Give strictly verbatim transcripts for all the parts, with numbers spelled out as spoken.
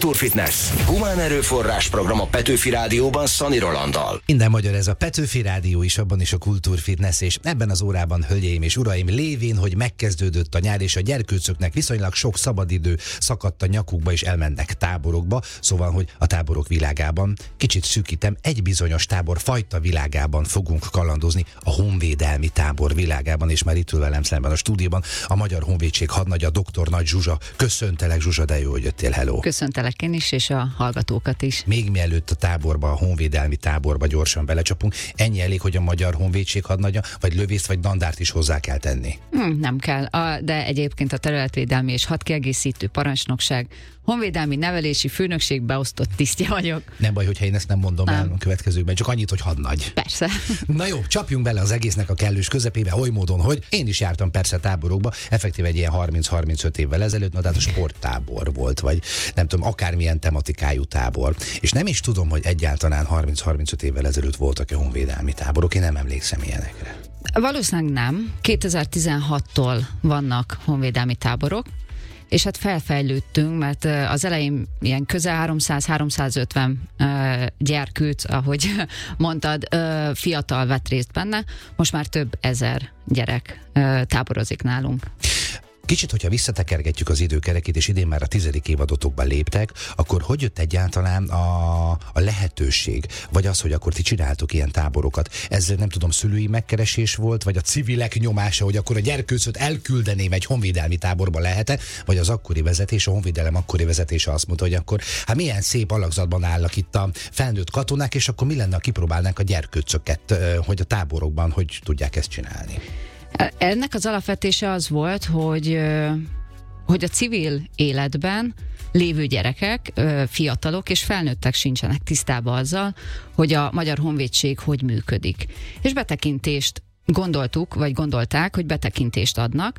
Kultúrfitness. Humán erőforrás program a Petőfi Rádióban Szani Rolanddal. Minden magyar ez a Petőfi Rádió is, abban is a Kultúrfitness, és ebben az órában, hölgyeim és uraim, lévén, hogy megkezdődött a nyár, és a gyerkőcöknek viszonylag sok szabadidő szakadt a nyakukba, és elmennek táborokba, szóval, hogy a táborok világában, kicsit szűkítem, egy bizonyos tábor fajta világában fogunk kalandozni, a honvédelmi tábor világában, és már itt ül velem szemben a stúdióban a Magyar Honvédség hadnagya, doktor Nagy Zsuzsa. Köszöntelek, Zsuzsa, de jó, hogy jöttél, hello. Köszöntelek én is, és a hallgatókat is. Még mielőtt a táborba, a honvédelmi táborba gyorsan belecsapunk, ennyi elég, hogy a Magyar Honvédség hadnagya, vagy lövészt, vagy dandárt is hozzá kell tenni? Hmm, nem kell, a, de egyébként a területvédelmi és hadkiegészítő parancsnokság, honvédelmi nevelési főnökség beosztott tisztje vagyok. Nem baj, hogyha én ezt nem mondom nem. el a következőkben, csak annyit, hogy hadnagy. Persze. Na jó, csapjunk bele az egésznek a kellős közepébe, oly módon, hogy én is jártam persze táborokba, effektív egy ilyen harminc-harmincöt évvel ezelőtt, na tehát a sporttábor volt, vagy nem tudom, akármilyen tematikájú tábor. És nem is tudom, hogy egyáltalán harminc-harmincöt évvel ezelőtt voltak-e honvédelmi táborok, én nem emlékszem ilyenekre. Valószínűleg nem. kétezer-tizenhattól vannak honvédelmi táborok, és hát felfejlődtünk, mert az elején ilyen közel háromszáz-háromszázötven uh, gyerkőc, ahogy mondtad, uh, fiatal vett részt benne, most már több ezer gyerek uh, táborozik nálunk. Kicsit, hogyha visszatekergetjük az időkerekét, és idén már a tizedik évadotokban léptek, akkor hogy jött egyáltalán a, a lehetőség? Vagy az, hogy akkor ti csináltok ilyen táborokat? Ez nem tudom, szülői megkeresés volt, vagy a civilek nyomása, hogy akkor a gyerkőcöt elküldeném egy honvédelmi táborba, lehet-e? Vagy az akkori vezetés, a honvédelem akkori vezetése azt mondta, hogy akkor hát milyen szép alakzatban állnak itt a felnőtt katonák, és akkor mi lenne, ha kipróbálnánk a gyerkőcöket, hogy a táborokban hogy tudják ezt csinálni? Ennek az alapvetése az volt, hogy, hogy a civil életben lévő gyerekek, fiatalok és felnőttek sincsenek tisztában azzal, hogy a Magyar Honvédség hogy működik. És betekintést gondoltuk, vagy gondolták, hogy betekintést adnak,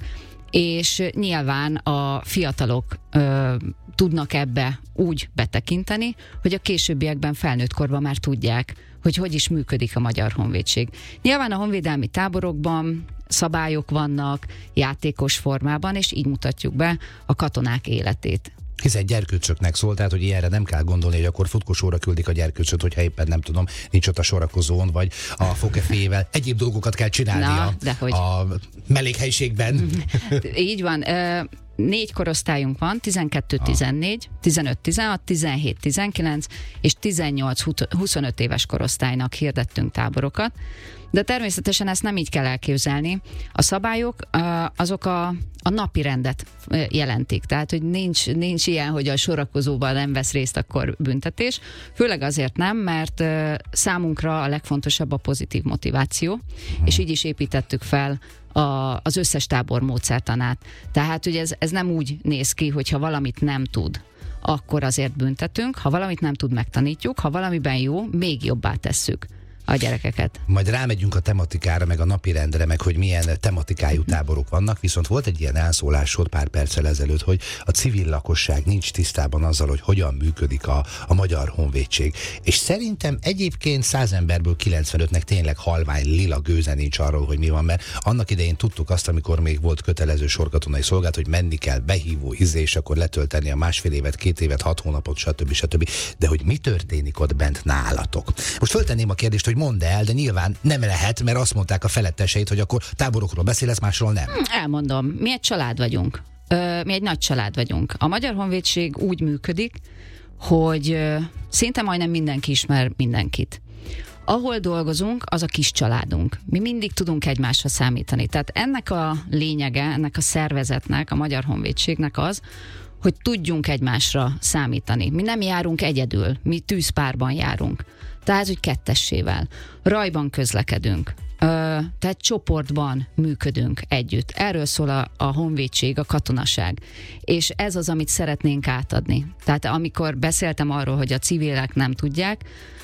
és nyilván a fiatalok ö, tudnak ebbe úgy betekinteni, hogy a későbbiekben felnőtt korban már tudják, hogy hogy is működik a Magyar Honvédség. Nyilván a honvédelmi táborokban szabályok vannak, játékos formában, és így mutatjuk be a katonák életét. Hiszen gyerkőcöknek szól, tehát hogy ilyenre nem kell gondolni, hogy akkor futkosóra küldik a gyerkőcöt, hogyha éppen nem tudom, nincs ott a sorakozón, vagy a fokefével. Egyéb dolgokat kell csinálnia Na, a mellékhelyiségben. Így van. Négy korosztályunk van, tizenkettő tizennégy, tizenöt tizenhat, tizenhét tizenkilenc és tizennyolc huszonöt éves korosztálynak hirdettünk táborokat. De természetesen ezt nem így kell elképzelni. A szabályok azok a, a napi rendet jelentik. Tehát, hogy nincs, nincs ilyen, hogy a sorakozóban nem vesz részt, akkor büntetés. Főleg azért nem, mert számunkra a legfontosabb a pozitív motiváció, és így is építettük fel a, az összes tábor módszertanát. Tehát, hogy ez, ez nem úgy néz ki, hogyha valamit nem tud, akkor azért büntetünk, ha valamit nem tud, megtanítjuk, ha valamiben jó, még jobbá tesszük a gyerekeket. Majd rámegyünk a tematikára, meg a napirendre, meg hogy milyen tematikájú táborok vannak, viszont volt egy ilyen elszólásod pár perccel ezelőtt, hogy a civil lakosság nincs tisztában azzal, hogy hogyan működik a, a Magyar Honvédség. És szerintem egyébként száz emberből kilencvenötnek tényleg halvány lila gőze nincs arról, hogy mi van, mert annak idején tudtuk azt, amikor még volt kötelező sorkatonai szolgálat, hogy menni kell, behívó, izé, és akkor letölteni a másfél évet, két évet, hat hónapot, stb. stb. De hogy mi történik ott bent nálatok? Most föltenném a kérdést, hogy mondd el, de nyilván nem lehet, mert azt mondták a feletteseit, hogy akkor táborokról beszélsz, másról nem. Hmm, elmondom, mi egy család vagyunk. Ö, mi egy nagy család vagyunk. A Magyar Honvédség úgy működik, hogy ö, szinte majdnem mindenki ismer mindenkit. Ahol dolgozunk, az a kis családunk. Mi mindig tudunk egymásra számítani. Tehát ennek a lényege, ennek a szervezetnek, a Magyar Honvédségnek az, hogy tudjunk egymásra számítani. Mi nem járunk egyedül, mi tűzpárban járunk. Tehát, hogy kettessével. Rajban közlekedünk. Ö, tehát csoportban működünk együtt. Erről szól a, a honvédség, a katonaság. És ez az, amit szeretnénk átadni. Tehát amikor beszéltem arról, hogy a civilek nem tudják,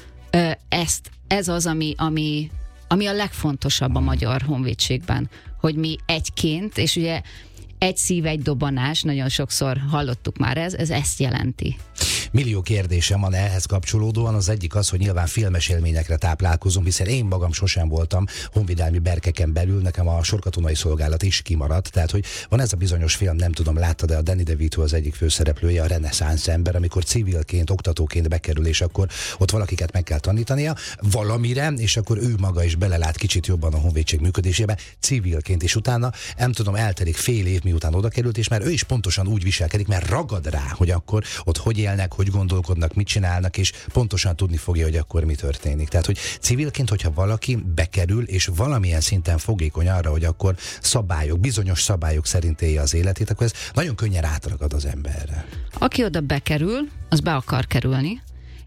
ö, ezt, ez az, ami, ami, ami a legfontosabb a Magyar Honvédségben. Hogy mi egyként, és ugye egy szív, egy dobanás, nagyon sokszor hallottuk már ez, ez ezt jelenti. Millió kérdésem van ehhez kapcsolódóan. Az egyik az, hogy nyilván filmes élményekre táplálkozunk, hiszen én magam sosem voltam honvédelmi berkeken belül, nekem a sorkatonai szolgálat is kimaradt. Tehát, hogy van ez a bizonyos film, nem tudom, láttad, de a Danny DeVito az egyik főszereplője, a reneszánsz ember, amikor civilként, oktatóként bekerül, és akkor ott valakiket meg kell tanítania valamire, és akkor ő maga is belelát kicsit jobban a honvédség működésébe, civilként, és utána, nem tudom, eltelik fél év, miután oda került, és már ő is pontosan úgy viselkedik, mert ragad rá, hogy akkor ott hogy élnek, hogy gondolkodnak, mit csinálnak, és pontosan tudni fogja, hogy akkor mi történik. Tehát, hogy civilként, hogyha valaki bekerül, és valamilyen szinten fogékony arra, hogy akkor szabályok, bizonyos szabályok szerint élje az életét, akkor ez nagyon könnyen átragad az emberre. Aki oda bekerül, az be akar kerülni,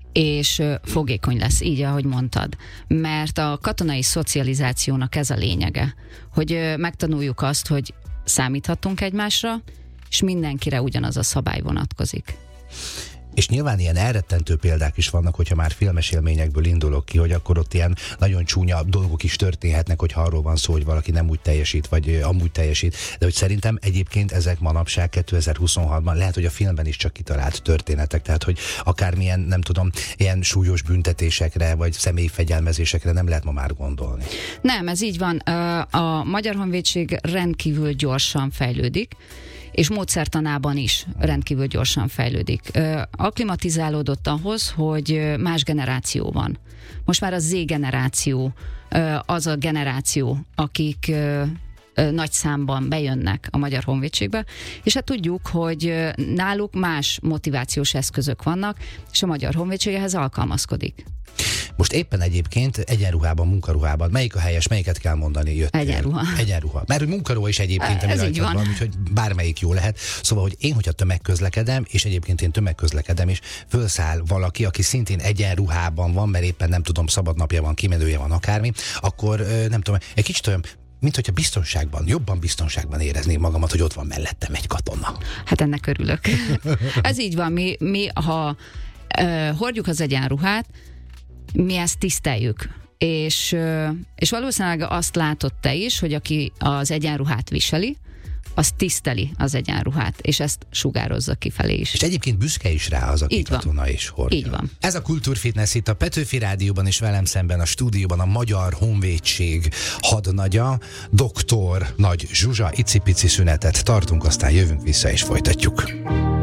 és fogékony lesz, így, ahogy mondtad. Mert a katonai szocializációnak ez a lényege, hogy megtanuljuk azt, hogy számíthatunk egymásra, és mindenkire ugyanaz a szabály vonatkozik. És nyilván ilyen elrettentő példák is vannak, hogyha már filmes élményekből indulok ki, hogy akkor ott ilyen nagyon csúnya dolgok is történhetnek, hogyha arról van szó, hogy valaki nem úgy teljesít, vagy amúgy teljesít. De hogy szerintem egyébként ezek manapság kétezer-huszonhatban lehet, hogy a filmben is csak kitalált történetek, tehát hogy akármilyen, nem tudom, ilyen súlyos büntetésekre, vagy személyi fegyelmezésekre nem lehet ma már gondolni. Nem, ez így van. A Magyar Honvédség rendkívül gyorsan fejlődik, és módszertanában is rendkívül gyorsan fejlődik. Akklimatizálódott ahhoz, hogy más generáció van. Most már a Z-generáció az a generáció, akik nagy számban bejönnek a Magyar Honvédségbe, és hát tudjuk, hogy náluk más motivációs eszközök vannak, és a Magyar Honvédség ehhez alkalmazkodik. Most éppen egyébként egyenruhában, munkaruhában, melyik a helyes, melyiket kell mondani, jöttél? Egyenruha. Egyenruha. Mert hogy munkaruha is egyébként, Ez így van. van, úgyhogy bármelyik jó lehet. Szóval, hogy én, hogyha tömegközlekedem, és egyébként én tömegközlekedem, és fölszáll valaki, aki szintén egyenruhában van, mert éppen nem tudom, szabadnapja van, kimenője van, akármi, akkor nem tudom, egy kicsit olyan, mint hogyha biztonságban, jobban biztonságban érezném magamat, hogy ott van mellettem egy katona. Hát ennek örülök. Ez így van. Mi, mi ha uh, hordjuk az egyenruhát, mi ezt tiszteljük. És, és valószínűleg azt látod te is, hogy aki az egyenruhát viseli, az tiszteli az egyenruhát, és ezt sugározza kifelé is. És egyébként büszke is rá az, aki katona is hordja. Így van. Ez a Kultúrfitness itt a Petőfi Rádióban, és velem szemben a stúdióban a Magyar Honvédség hadnagya, doktor Nagy Zsuzsa. Icipici szünetet tartunk, aztán jövünk vissza és folytatjuk.